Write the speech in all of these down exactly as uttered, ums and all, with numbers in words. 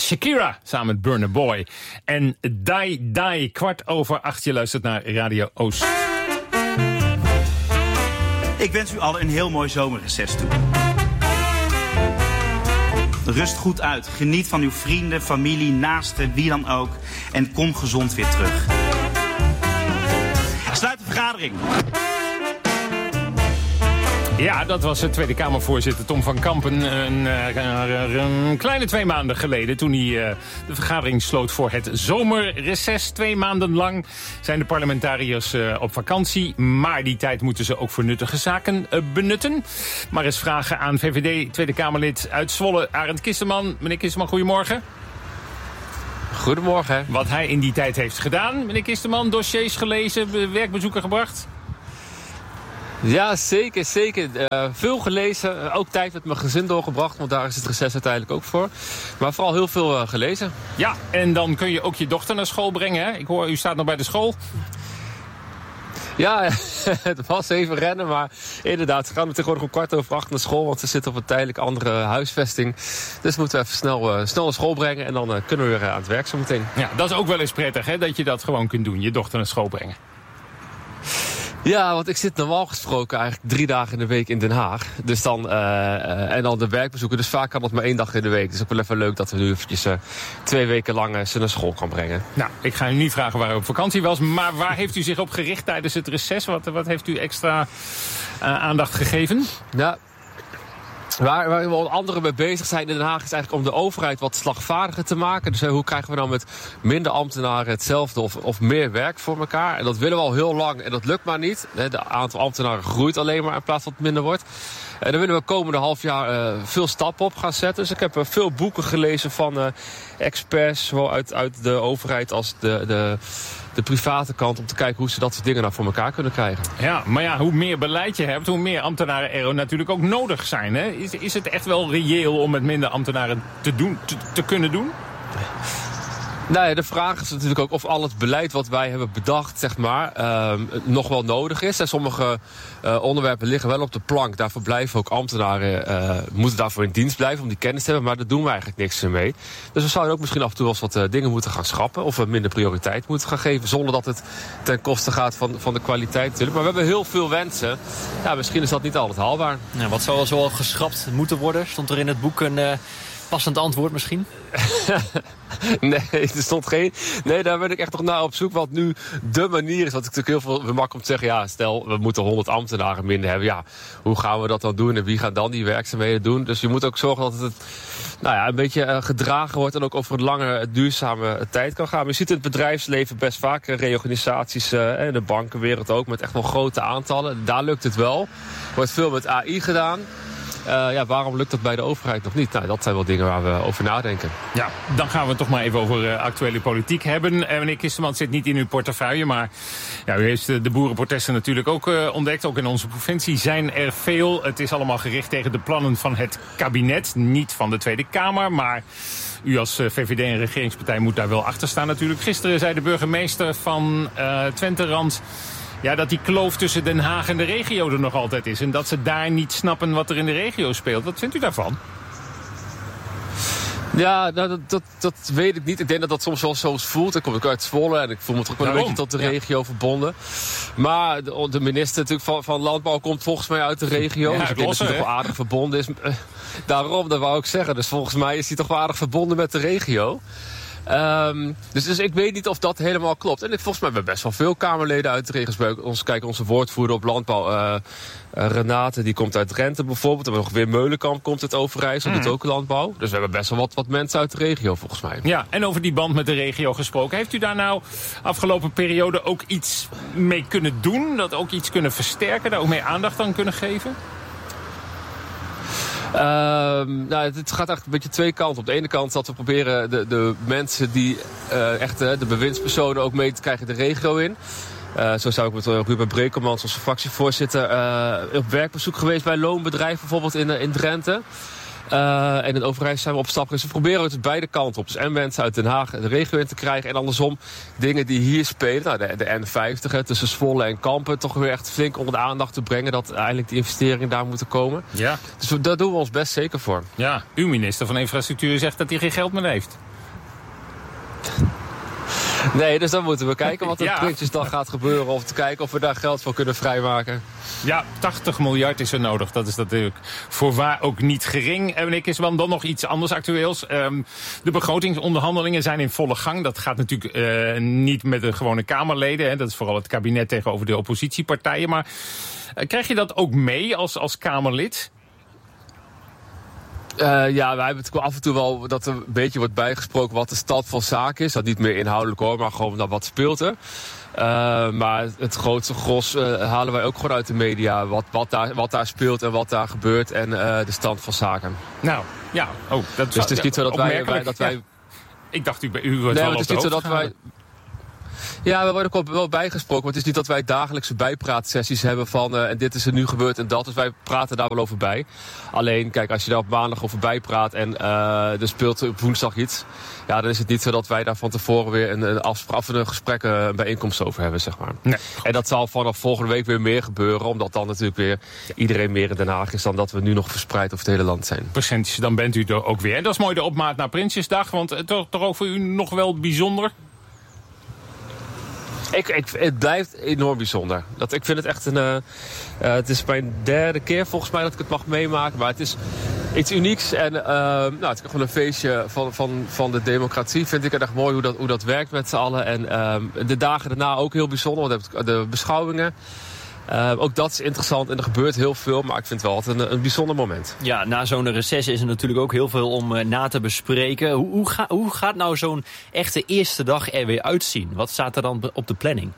Shakira samen met Burna Boy. En Die Die, kwart over acht. Je luistert naar Radio Oost. Ik wens u allen een heel mooi zomerreces toe. Rust goed uit. Geniet van uw vrienden, familie, naasten, wie dan ook. En kom gezond weer terug. Sluit de vergadering. Ja, dat was de Tweede Kamervoorzitter Tom van Kampen een, een, een kleine twee maanden geleden, toen hij uh, de vergadering sloot voor het zomerreces. Twee maanden lang zijn de parlementariërs uh, op vakantie, maar die tijd moeten ze ook voor nuttige zaken uh, benutten. Maar eens vragen aan V V D Tweede Kamerlid uit Zwolle, Arend Kisterman. Meneer Kisterman, goedemorgen. Goedemorgen. Wat hij in die tijd heeft gedaan, meneer Kisterman, dossiers gelezen, werkbezoeken gebracht? Ja, zeker, zeker. Uh, veel gelezen. Uh, ook tijd met mijn gezin doorgebracht, want daar is het reces uiteindelijk ook voor. Maar vooral heel veel uh, gelezen. Ja, en dan kun je ook je dochter naar school brengen, hè? Ik hoor, u staat nog bij de school. Ja, het was even rennen, maar inderdaad, ze gaan tegenwoordig om kwart over acht naar school, want ze zitten op een tijdelijk andere huisvesting. Dus moeten we even snel, uh, snel naar school brengen en dan uh, kunnen we weer uh, aan het werk zo meteen. Ja, dat is ook wel eens prettig, hè, dat je dat gewoon kunt doen, je dochter naar school brengen. Ja, want ik zit normaal gesproken eigenlijk drie dagen in de week in Den Haag. Dus dan, uh, uh, en dan de werkbezoeken. Dus vaak kan dat maar één dag in de week. Dus ook wel even leuk dat we nu eventjes uh, twee weken lang uh, ze naar school kan brengen. Nou, ik ga u niet vragen waar u op vakantie was. Maar waar heeft u zich op gericht tijdens het reces? Wat, wat heeft u extra uh, aandacht gegeven? Ja. Waar, waar we onder andere mee bezig zijn in Den Haag is eigenlijk om de overheid wat slagvaardiger te maken. Dus hoe krijgen we dan met minder ambtenaren hetzelfde of, of meer werk voor elkaar? En dat willen we al heel lang en dat lukt maar niet. Het aantal ambtenaren groeit alleen maar in plaats van dat het minder wordt. En daar willen we komende half jaar uh, veel stappen op gaan zetten. Dus ik heb uh, veel boeken gelezen van uh, experts, zowel uit, uit de overheid als de, de, de private kant, om te kijken hoe ze dat soort dingen nou voor elkaar kunnen krijgen. Ja, maar ja, hoe meer beleid je hebt, hoe meer ambtenaren er natuurlijk ook nodig zijn. Hè? Is, is het echt wel reëel om met minder ambtenaren te, doen, te, te kunnen doen? Nou ja, de vraag is natuurlijk ook of al het beleid wat wij hebben bedacht, zeg maar, uh, nog wel nodig is. En sommige uh, onderwerpen liggen wel op de plank. Daarvoor blijven ook ambtenaren, uh, moeten daarvoor in dienst blijven om die kennis te hebben. Maar daar doen we eigenlijk niks mee. Dus we zouden ook misschien af en toe wel eens wat uh, dingen moeten gaan schrappen. Of we minder prioriteit moeten gaan geven. Zonder dat het ten koste gaat van, van de kwaliteit natuurlijk. Maar we hebben heel veel wensen. Ja, misschien is dat niet altijd haalbaar. Ja, wat zou er zoal geschrapt moeten worden? Stond er in het boek een uh, passend antwoord misschien? Nee, er stond geen. Nee, daar ben ik echt nog naar op zoek. Wat nu de manier is. Wat ik natuurlijk heel veel makkelijk om te zeggen. Ja, stel, we moeten honderd ambtenaren minder hebben. Ja, hoe gaan we dat dan doen? En wie gaat dan die werkzaamheden doen? Dus je moet ook zorgen dat het nou ja, een beetje uh, gedragen wordt. En ook over een lange, duurzame tijd kan gaan. Maar je ziet in het bedrijfsleven best vaak uh, reorganisaties. Uh, in de bankenwereld ook. Met echt wel grote aantallen. Daar lukt het wel. Er wordt veel met A I gedaan. Uh, ja, waarom lukt dat bij de overheid nog niet? Nou, dat zijn wel dingen waar we over nadenken. Ja, dan gaan we het toch maar even over uh, actuele politiek hebben. Uh, meneer Kisterman, zit niet in uw portefeuille, maar ja, u heeft uh, de boerenprotesten natuurlijk ook uh, ontdekt. Ook in onze provincie zijn er veel. Het is allemaal gericht tegen de plannen van het kabinet. Niet van de Tweede Kamer, maar u als uh, V V D en regeringspartij moet daar wel achter staan natuurlijk. Gisteren zei de burgemeester van uh, Twenterand, ja, dat die kloof tussen Den Haag en de regio er nog altijd is. En dat ze daar niet snappen wat er in de regio speelt. Wat vindt u daarvan? Ja, nou, dat, dat, dat weet ik niet. Ik denk dat dat soms wel zo voelt. Ik kom ook uit Zwolle en ik voel me toch wel een beetje tot de regio ja. verbonden. Maar de, de minister natuurlijk van, van Landbouw komt volgens mij uit de regio. Ja, dus ik denk dat hij toch wel aardig verbonden is. Daarom, dat wou ik zeggen. Dus volgens mij is hij toch wel aardig verbonden met de regio. Um, dus, dus ik weet niet of dat helemaal klopt. En ik, volgens mij hebben we best wel veel Kamerleden uit de regio. Ons, kijk, onze woordvoerder op landbouw, uh, uh, Renate, die komt uit Drenthe bijvoorbeeld. En nog weer Meulenkamp komt uit Overijssel, mm. doet ook landbouw. Dus we hebben best wel wat, wat mensen uit de regio volgens mij. Ja, en over die band met de regio gesproken. Heeft u daar nou afgelopen periode ook iets mee kunnen doen? Dat ook iets kunnen versterken? Daar ook meer aandacht aan kunnen geven? Uh, nou, het gaat eigenlijk een beetje twee kanten. Op de ene kant dat we proberen de, de mensen die uh, echt uh, de bewindspersonen ook mee te krijgen de regio in. Uh, zo zou ik met uh, Ruben Brekelmans, onze fractievoorzitter, uh, op werkbezoek geweest bij loonbedrijven bijvoorbeeld in, uh, in Drenthe. Uh, en in Overijssel zijn we op stap. Dus we proberen het beide kanten op. Dus en mensen uit Den Haag de regio in te krijgen. En andersom dingen die hier spelen. Nou, de, de N vijftig hè, tussen Zwolle en Kampen. Toch weer echt flink onder de aandacht te brengen. Dat eigenlijk die investeringen daar moeten komen. Ja. Dus daar doen we ons best zeker voor. Ja, uw minister van Infrastructuur zegt dat hij geen geld meer heeft. Nee, dus dan moeten we kijken wat er Ja. Prinsjesdag gaat gebeuren. Of te kijken of we daar geld voor kunnen vrijmaken. Ja, tachtig miljard is er nodig. Dat is natuurlijk voorwaar ook niet gering. En meneer Kisseman, dan nog iets anders actueels. Um, de begrotingsonderhandelingen zijn in volle gang. Dat gaat natuurlijk uh, niet met de gewone Kamerleden. Hè. Dat is vooral het kabinet tegenover de oppositiepartijen. Maar uh, krijg je dat ook mee als, als Kamerlid? Uh, ja, wij hebben het af en toe wel dat er een beetje wordt bijgesproken wat de stand van zaken is. Dat niet meer inhoudelijk hoor, maar gewoon dat wat speelt er. Uh, maar het grootste gros uh, halen wij ook gewoon uit de media. Wat, wat, daar, wat daar speelt en wat daar gebeurt en uh, de stand van zaken. Nou, ja. Oh, dat dus het is niet zo dat wij... wij, dat wij... Ja. Ik dacht, u, u wordt nee, wel het op is de niet zo hoogte dat wij... Ja, we worden ook wel bijgesproken. Maar het is niet dat wij dagelijkse bijpraatsessies hebben van... Uh, en dit is er nu gebeurd en dat. Dus wij praten daar wel over bij. Alleen, kijk, als je daar op maandag over bijpraat... en uh, er speelt op woensdag iets... ja, dan is het niet zo dat wij daar van tevoren weer een, een afspraak... of een gesprek, uh, een bijeenkomst over hebben, zeg maar. Nee. En dat zal vanaf volgende week weer meer gebeuren... omdat dan natuurlijk weer iedereen meer in Den Haag is... dan dat we nu nog verspreid over het hele land zijn. Precies, dan bent u er ook weer. En dat is mooi de opmaat naar Prinsjesdag. Want het is toch ook voor u nog wel bijzonder... Ik, ik, het blijft enorm bijzonder. Dat, ik vind het echt een... Uh, uh, het is mijn derde keer volgens mij dat ik het mag meemaken. Maar het is iets unieks. En uh, nou, het is gewoon een feestje van, van, van de democratie. Vind ik het echt mooi hoe dat, hoe dat werkt met z'n allen. En uh, de dagen daarna ook heel bijzonder. Want de, de beschouwingen... Uh, ook dat is interessant en er gebeurt heel veel, maar ik vind het wel altijd een, een bijzonder moment. Ja, na zo'n reces is er natuurlijk ook heel veel om uh, na te bespreken. Hoe, hoe, ga, hoe gaat nou zo'n echte eerste dag er weer uitzien? Wat staat er dan op de planning?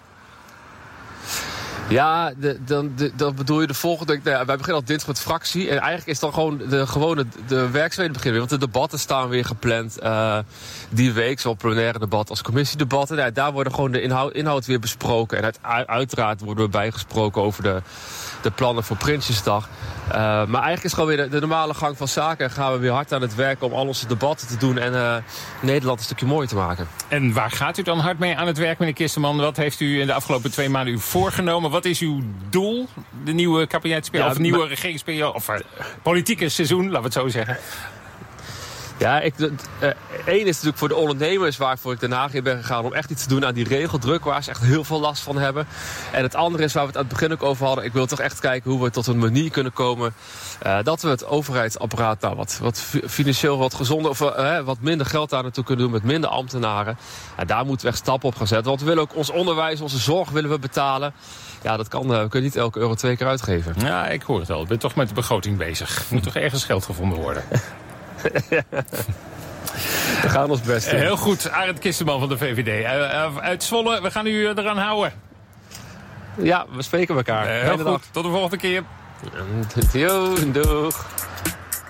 Ja, de, dan, de, dan bedoel je de volgende... Nou ja, wij beginnen al dinsdag met fractie. En eigenlijk is dan gewoon de gewone de werkzaamheden beginnen weer. Want de debatten staan weer gepland uh, die week. Zowel plenaire debat als commissiedebatten. Nou, daar worden gewoon de inhoud, inhoud weer besproken. En uit, uiteraard worden we bijgesproken over de, de plannen voor Prinsjesdag. Uh, maar eigenlijk is gewoon weer de, de normale gang van zaken. En gaan we weer hard aan het werken om al onze debatten te doen. En uh, Nederland een stukje mooier te maken. En waar gaat u dan hard mee aan het werk, meneer Kisseman? Wat heeft u in de afgelopen twee maanden u voorgenomen? Wat is uw doel? De nieuwe kabinetsperiode, ja, of nieuwe maar... regeringsperiode, of uh, politieke seizoen, laten we het zo zeggen. Ja, ik, uh, één is natuurlijk voor de ondernemers waarvoor ik Den Haag in ben gegaan... om echt iets te doen aan die regeldruk waar ze echt heel veel last van hebben. En het andere is waar we het aan het begin ook over hadden... ik wil toch echt kijken hoe we tot een manier kunnen komen... Uh, dat we het overheidsapparaat nou, wat, wat financieel wat gezonder... of uh, wat minder geld daar naartoe kunnen doen met minder ambtenaren. Uh, daar moeten we echt stappen op gaan zetten. Want we willen ook ons onderwijs, onze zorg willen we betalen... Ja, dat kan. Uh, we kunnen niet elke euro twee keer uitgeven. Ja, ik hoor het al. Ik ben toch met de begroting bezig. Er moet toch ergens geld gevonden worden. We gaan ons best doen. Heel goed, Arend Kisseman van de V V D. Uh, uh, uit Zwolle, we gaan u eraan houden. Ja, we spreken elkaar. Uh, heel goed, dag. Tot de volgende keer. Yo, doeg.